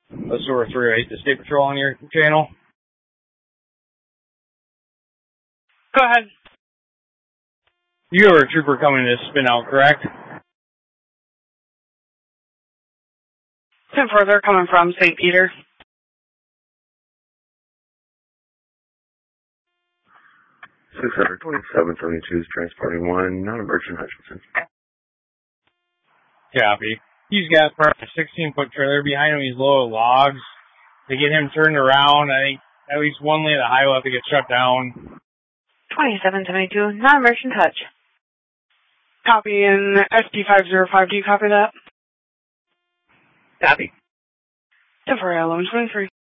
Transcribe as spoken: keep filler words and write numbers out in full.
Let's over three oh eight, the State Patrol on your channel. Go ahead. You are a trooper coming to spin out, correct? ten further, coming from Saint Peter. six hundred twenty-seven seventy-two is transporting one, non-emergent Hutchinson. Copy. He's got a sixteen-foot trailer behind him. He's low of logs. To get him turned around, I think at least one lane of the highway will have to get shut down. twenty-seven seventy-two, non-emergent touch. Copy in S P five oh five. Do you copy that? Copy. ten for eleven twenty-three.